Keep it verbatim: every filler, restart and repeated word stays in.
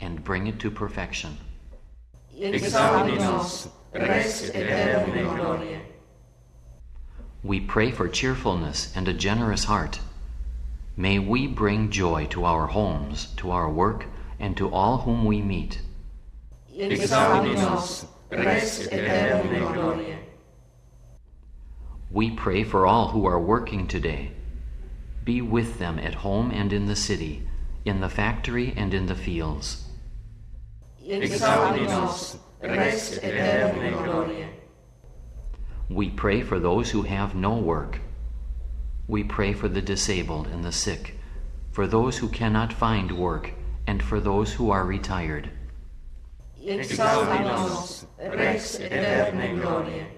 and bring it to perfection. Exaudi nos, res aeternam gloria. We pray for cheerfulness and a generous heart. May we bring joy to our homes, to our work, and to all whom we meet. Exaudi nos, res aeternam gloria. We pray for all who are working today. Be with them at home and in the city, in the factory and in the fields. Exaudi nos, res aeternam gloria. We pray for those who have no work. We pray for the disabled and the sick, for those who cannot find work, and for those who are retired. Exaudi nos, res aeternam gloria.